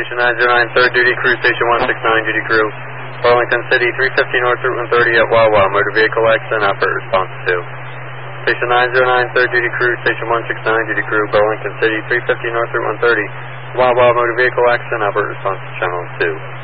Station 909, third duty crew, Station 169, duty crew. Burlington City, 350 North Route 130 at Wawa, motor vehicle accident, operator response 2. Station 909, third duty crew, Station 169, duty crew, Burlington City, 350 North Route 130, Wawa, motor vehicle accident, operator response to channel 2.